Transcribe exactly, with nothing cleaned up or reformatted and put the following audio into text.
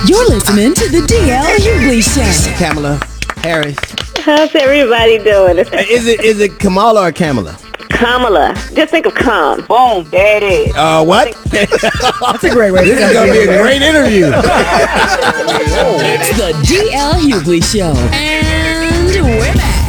You're listening to the D L Hughley Show. Kamala Harris. How's everybody doing? Is it is it Kamala or Kamala? Kamala. Just think of Kam. Boom, there it is. Uh, what? That's a great way. This is going to be a great interview. It's the D L Hughley Show. And we're back.